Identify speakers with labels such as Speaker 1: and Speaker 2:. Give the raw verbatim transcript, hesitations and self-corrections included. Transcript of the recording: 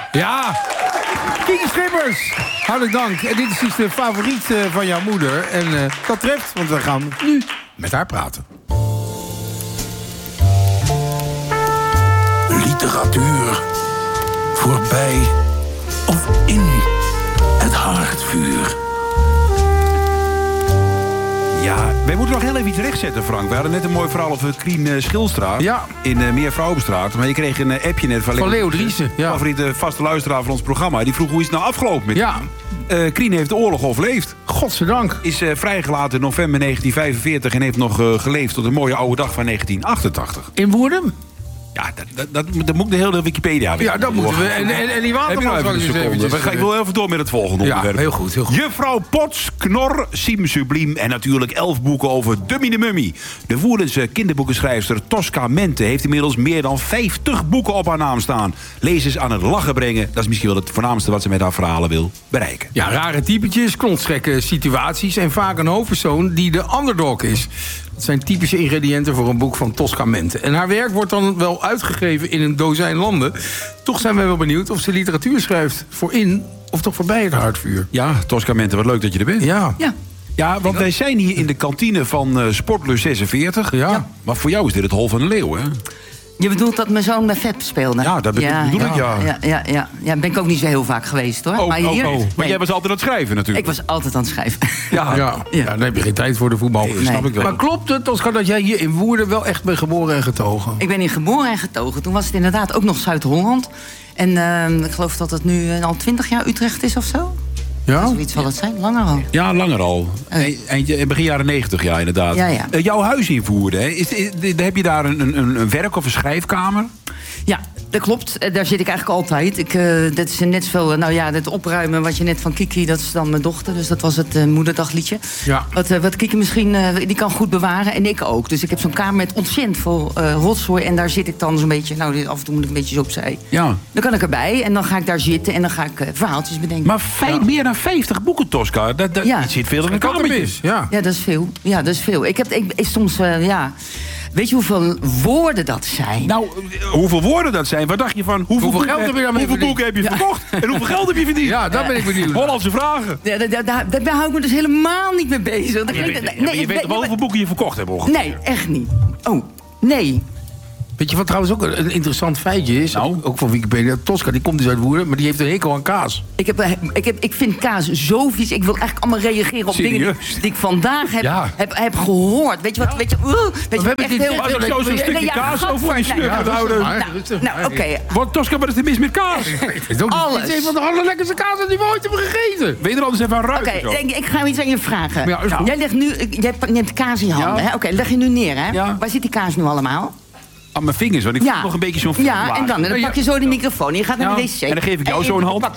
Speaker 1: Ja, Kiki Schippers. Hartelijk dank. En dit is dus de favoriet uh, van jouw moeder. En uh, dat treft, want we gaan nu met haar praten.
Speaker 2: Literatuur. Voorbij of in het haardvuur.
Speaker 3: Ja, wij moeten nog heel even iets rechtzetten, Frank. We hadden net een mooi verhaal over Krien uh, Schilstraat.
Speaker 1: Ja.
Speaker 3: In uh, Meer Vrouwenstraat. Maar je kreeg een uh, appje net van,
Speaker 1: van Leo Driessen. Ja.
Speaker 3: Favoriete vaste luisteraar van ons programma. Die vroeg hoe is het nou afgelopen met
Speaker 1: Ja.
Speaker 3: Uh, Krien heeft de oorlog overleefd.
Speaker 1: Godzijdank.
Speaker 3: Is uh, vrijgelaten in november negentien vijfenveertig... en heeft nog uh, geleefd tot een mooie oude dag van negentien achtentachtig.
Speaker 1: In Woerdem?
Speaker 3: Ja, dat, dat, dat, dat moet ik de hele Wikipedia weer.
Speaker 1: Ja, dat moeten we. En, en, en die waterman
Speaker 3: is even. Ik wil even door met het volgende
Speaker 1: ja,
Speaker 3: onderwerp.
Speaker 1: heel goed, heel goed.
Speaker 3: Juffrouw Pots, Knor, Siem Subliem en natuurlijk elf boeken over Dummy de Mummy. De Woerdense kinderboekenschrijfster Tosca Mente heeft inmiddels meer dan vijftig boeken op haar naam staan. Lezers aan het lachen brengen, dat is misschien wel het voornaamste wat ze met haar verhalen wil bereiken.
Speaker 1: Ja, rare typetjes, knotsgekke situaties en vaak een hoofdpersoon die de underdog is. Dat zijn typische ingrediënten voor een boek van Tosca Mente. En haar werk wordt dan wel uitgegeven in een dozijn landen. Toch zijn wij wel benieuwd of ze literatuur schrijft voor in of toch voorbij het haardvuur.
Speaker 3: Ja, Tosca Mente, wat leuk dat je er bent.
Speaker 1: Ja.
Speaker 4: Ja.
Speaker 3: Ja, want wij zijn hier in de kantine van uh, Sportlus zesenveertig.
Speaker 1: Ja.
Speaker 4: Ja.
Speaker 3: Maar voor jou is dit het Hol van de Leeuw, hè?
Speaker 4: Je bedoelt dat mijn zoon bij F E P speelde?
Speaker 3: Ja, dat bedoel, bedoel ik, ja.
Speaker 4: Ja, ja, ja. Ja, ben ik ook niet zo heel vaak geweest, hoor.
Speaker 3: Oh,
Speaker 4: maar hier,
Speaker 3: oh, oh. Maar
Speaker 4: nee.
Speaker 3: jij was altijd aan het schrijven, natuurlijk.
Speaker 4: Ik was altijd aan het schrijven.
Speaker 3: Ja,
Speaker 1: Ja, ja.
Speaker 4: Ja.
Speaker 1: Dan heb je geen tijd voor de voetbal.
Speaker 3: Nee, snap ik wel.
Speaker 1: Maar klopt het, Tosca, dat jij hier in Woerden wel echt bent geboren en getogen?
Speaker 4: Ik ben hier geboren en getogen. Toen was het inderdaad ook nog Zuid-Holland. En uh, ik geloof dat het nu uh, al twintig jaar Utrecht is of zo.
Speaker 1: Ja?
Speaker 4: Zoiets zal het zijn, langer al.
Speaker 3: Ja, langer al. Eindje, begin jaren negentig, ja, inderdaad.
Speaker 4: Ja, ja.
Speaker 3: Uh, jouw huis in Woerden, hè? Is, is, heb je daar een, een, een werk- of een schrijfkamer?
Speaker 4: Ja, dat klopt. Daar zit ik eigenlijk altijd. Ik, uh, dat is net zoveel, nou ja, het opruimen wat je net van Kiki, dat is dan mijn dochter. Dus dat was het uh, moederdagliedje.
Speaker 1: Ja.
Speaker 4: Wat, uh, wat Kiki misschien, uh, die kan goed bewaren en ik ook. Dus ik heb zo'n kamer met ontzettend veel uh, rotzooi. En daar zit ik dan zo'n beetje, nou af en toe moet ik een beetje zo opzij.
Speaker 3: Ja.
Speaker 4: Dan kan ik erbij en dan ga ik daar zitten en dan ga ik uh, verhaaltjes bedenken.
Speaker 3: Maar vijf, ja. meer dan vijftig boeken, Tosca. Dat, dat
Speaker 4: Ja.
Speaker 3: dat zit veel in een kamertje.
Speaker 1: Ja.
Speaker 4: Ja, dat is veel. Ja, dat is veel. Ik heb ik, ik, soms, uh, ja... Weet je hoeveel woorden dat zijn?
Speaker 3: Nou, hoeveel woorden dat zijn? Wat dacht je van? Hoeveel,
Speaker 1: Hoeveel
Speaker 3: boeken,
Speaker 1: geld heb je daarmee
Speaker 3: hoeveel
Speaker 1: verdiend?
Speaker 3: boeken heb je verkocht? En hoeveel geld heb je verdiend?
Speaker 1: Ja, daar ben ik benieuwd.
Speaker 3: Hollandse vragen.
Speaker 4: Ja, daar, daar, daar hou ik me dus helemaal niet mee bezig.
Speaker 3: Maar je weet, nee, maar je weet toch wel hoeveel boeken je verkocht hebt, ongeveer?
Speaker 4: Nee, echt niet. Oh, nee.
Speaker 1: Weet je wat trouwens ook een interessant feitje is?
Speaker 3: Nou?
Speaker 1: Ook, ook van Wikipedia. Tosca, die komt dus uit Woerden, maar die heeft een hekel aan kaas.
Speaker 4: Ik, heb, ik, heb, ik vind kaas zo vies. Ik wil eigenlijk allemaal reageren op
Speaker 3: Serieus?
Speaker 4: dingen die, die ik vandaag heb,
Speaker 1: Ja.
Speaker 4: heb, heb gehoord. Weet je wat? Weet je, uh, weet je wat
Speaker 1: hebben
Speaker 4: echt
Speaker 1: dit
Speaker 4: heel...
Speaker 1: net-
Speaker 3: Als ik zo zo'n stukje
Speaker 4: Nee, ja,
Speaker 3: kaas
Speaker 4: gadver-
Speaker 3: over je
Speaker 4: nee,
Speaker 3: stuk
Speaker 4: ja,
Speaker 3: gaat houden.
Speaker 1: maar.
Speaker 4: Nou, nou oké.
Speaker 3: Wat, Tosca, wat is er mis met kaas?
Speaker 4: Alles.
Speaker 1: Het is een van de allerlekkerste kaas die we ooit hebben gegeten.
Speaker 3: Weet je er anders even aan
Speaker 4: Oké,
Speaker 3: ruiken? zo?
Speaker 4: ik, ik ga iets aan je vragen.
Speaker 1: Ja, is goed.
Speaker 4: Jij legt nu, jij neemt kaas in je handen.
Speaker 3: Ja.
Speaker 4: hè? Oké, leg je nu neer, hè?
Speaker 3: Ja.
Speaker 4: Waar zit die kaas nu allemaal?
Speaker 3: Aan mijn vingers, want ik voel nog een beetje zo'n
Speaker 4: Ja,
Speaker 3: vlaag.
Speaker 4: en dan, en dan pak je zo die microfoon en je gaat naar
Speaker 3: Ja,
Speaker 4: de wc.
Speaker 3: en dan geef ik jou
Speaker 4: En
Speaker 3: zo een
Speaker 4: je
Speaker 3: hand.
Speaker 4: pakt